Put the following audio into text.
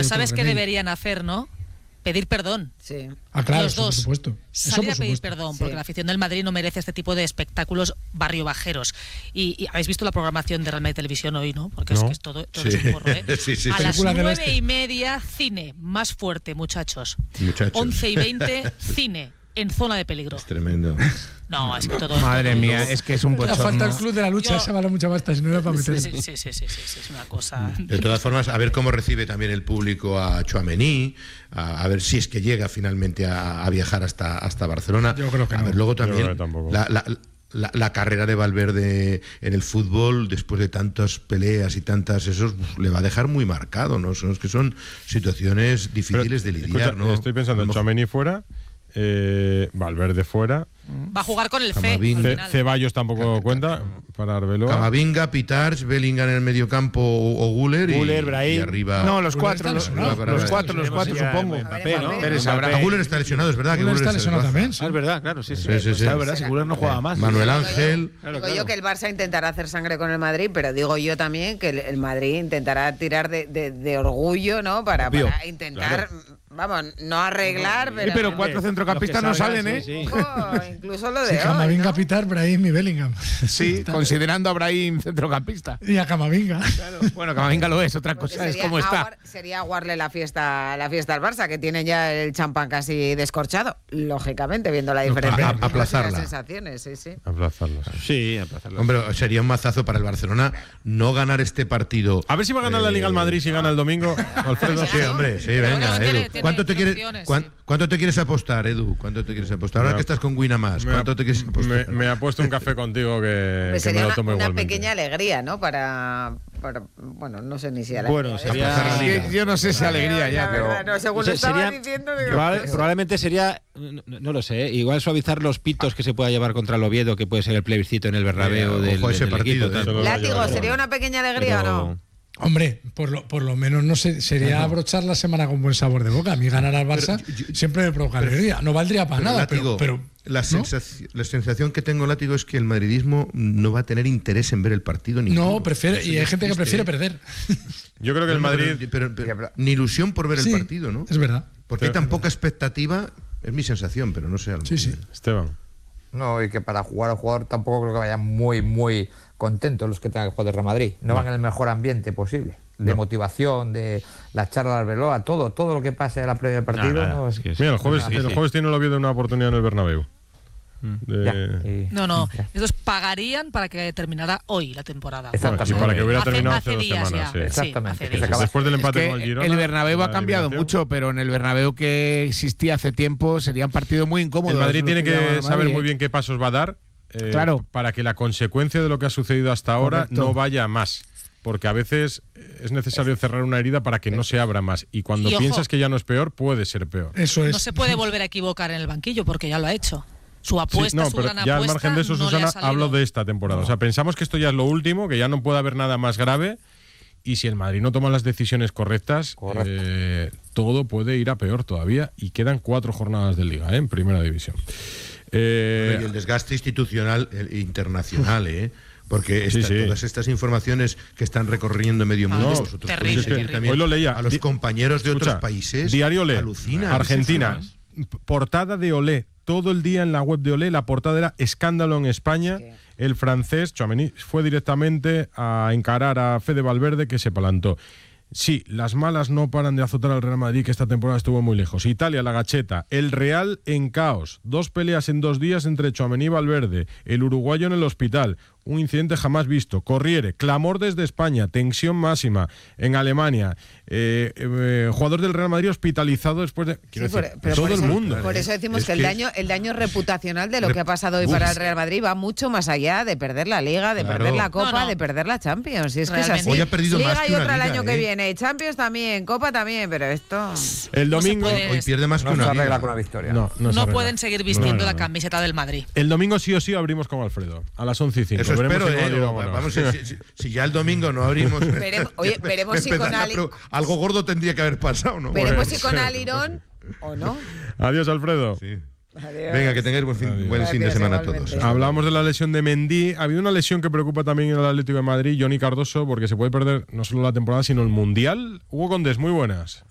Pero ¿sabes qué deberían hacer, no? Pedir perdón. Sí. Claro, los dos. por supuesto. Salir a pedir perdón, porque la afición del Madrid no merece este tipo de espectáculos barrio bajeros. Y habéis visto la programación de Real Madrid Televisión hoy, ¿no? Porque es que es todo es un porro, ¿eh? Sí. A las 9:30, cine, más fuerte, muchachos. 11:20, cine, en zona de peligro. Es tremendo. No, es que todo. Madre mía, es que es un bochorno. Falta el club de la lucha, esa vale mucha basta, si no era para meter. Sí, es una cosa. De todas formas, a ver cómo recibe también el público a Tchouaméni, a ver si es que llega finalmente a viajar hasta Barcelona. Yo creo que a no. ver, luego también la carrera de Valverde en el fútbol, después de tantas peleas y tantas le va a dejar muy marcado, ¿no? Son que son situaciones difíciles de lidiar, escucha, ¿no? Estoy pensando en Tchouaméni fuera, Valverde fuera. Va a jugar con el C. Ceballos tampoco cuenta para Arbeloa. Camavinga, Pitarch, Bellingham en el mediocampo o Guller y arriba. No, los cuatro supongo. Guller está lesionado, es verdad. Guller está lesionado también. Es verdad, claro, sí. Sí. Es verdad, si Guller no juega más. Manuel Ángel. Digo yo que el Barça intentará hacer sangre con el Madrid, pero digo yo también que el Madrid intentará tirar de orgullo, ¿no? Para intentar, vamos, no arreglar, pero 4 centrocampistas no salen, ¿eh? Sí. Incluso lo de hoy, Camavinga, ¿no? Pitar, Brahim y Bellingham. Sí, considerando a Brahim centrocampista. Y a Camavinga. Claro. Bueno, Camavinga lo es, otra cosa es cómo está. Sería aguarle la fiesta al Barça, que tiene ya el champán casi descorchado, lógicamente, viendo la diferencia. Aplazarla. Las sensaciones, sí. Aplazarla. Sí, aplazarla. Hombre, sería un mazazo para el Barcelona no ganar este partido. A ver si va a ganar la Liga al Madrid si gana el domingo, Alfredo. Sí, hombre, sí, venga, Edu. ¿Cuánto te quieres apostar, Edu? ¿Cuánto te quieres apostar? Ahora que estás con Winamax, ¿cuánto te quieres apostar? Me ha puesto un café contigo que sería me lo tomo una igualmente. pequeña alegría, ¿no? Para bueno, no sé ni si alegría. Bueno, sería... Yo no sé si alegría ya, pero... No, según lo estaba diciendo... Probablemente sería, no lo sé, igual suavizar los pitos que se pueda llevar contra el Oviedo, que puede ser el plebiscito en el Bernabéu del partido, equipo. Látigo, ¿sería una pequeña alegría o no? Hombre, por lo menos no sé, sería abrochar la semana con buen sabor de boca. A mí ganar al Barça siempre me provoca alegría. No valdría para nada, Látigo, pero la sensación que tengo, Látigo, es que el madridismo no va a tener interés en ver el partido. Prefiere, y hay gente que prefiere perder. Yo creo que el Madrid... Pero ni ilusión por ver el partido, ¿no? Es verdad. Porque hay tan poca expectativa, es mi sensación, pero no sé. Sí. Esteban. No, y que para jugar al jugador tampoco creo que vayan muy contentos los que tengan que jugar de Real Madrid. No van en el mejor ambiente posible. De motivación, de la charla de Arbeloa, todo lo que pase a la previa del partido. Mira, el jueves tiene el Oviedo una oportunidad en el Bernabéu. No, estos pagarían para que terminara hoy la temporada. Y para que hubiera terminado hace 2 días semanas. ya. Exactamente. Después del empate con el Girona. El Bernabéu ha cambiado mucho, pero en el Bernabéu que existía hace tiempo sería un partido muy incómodo. El Madrid tiene que saber muy bien qué pasos va a dar para que la consecuencia de lo que ha sucedido hasta ahora no vaya a más. Porque a veces es necesario cerrar una herida para que no se abra más. Y cuando piensas que ya no es peor, puede ser peor. Eso es. No se puede volver a equivocar en el banquillo porque ya lo ha hecho. Su apuesta, su gran apuesta. Ya al margen de eso, no Susana, hablo de esta temporada. O sea, pensamos que esto ya es lo último, que ya no puede haber nada más grave. Y si el Madrid no toma las decisiones correctas, todo puede ir a peor todavía. Y quedan 4 jornadas de Liga, en Primera División. Y el desgaste institucional internacional, porque todas estas informaciones que están recorriendo medio mundo, hoy lo leía. A los compañeros de otros países, Diario Olé, alucinan. Argentina, portada de Olé, todo el día en la web de Olé, la portada era escándalo en España. El francés Tchouaméni fue directamente a encarar a Fede Valverde, que se plantó. Sí, las malas no paran de azotar al Real Madrid, que esta temporada estuvo muy lejos. Italia, la Gacheta, el Real en caos. 2 peleas en 2 días entre Tchouaméni y Valverde. El uruguayo en el hospital. Un incidente jamás visto. Corriere, clamor desde España, tensión máxima. En Alemania, jugador del Real Madrid hospitalizado después de... todo el mundo. Por eso decimos que el daño reputacional de lo que ha pasado hoy para el Real Madrid va mucho más allá de perder la Liga, de perder la Copa, de perder la Champions. Y es que es así. Hoy ha perdido Liga más que y una otra el Liga, año que viene. Champions también, Copa también, pero esto... El domingo... Hoy pierde más que una Liga. Liga. Con una victoria. No pueden seguir vistiendo la camiseta del Madrid. El domingo sí o sí abrimos con Alfredo, a las 11:05. Eso espero, vamos, si ya el domingo no abrimos... veremos si con algo gordo tendría que haber pasado, ¿no? Veremos si con Alirón o no. Adiós, Alfredo. Sí. Venga, que tengáis buen fin de semana a todos. Hablamos de la lesión de Mendy. Ha habido una lesión que preocupa también en el Atlético de Madrid, Johnny Cardoso, porque se puede perder no solo la temporada, sino el Mundial. Hugo Condés, muy buenas.